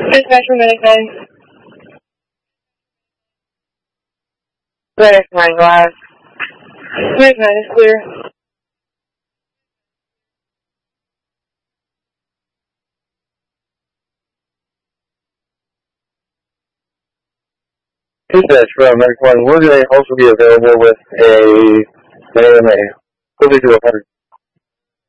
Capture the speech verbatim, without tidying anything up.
Dispatch for Medic nine. Medic nine, live. Medic nine is clear. Dispatch from Medic one, we're going to also be available with a A M A. Quickly to one hundred.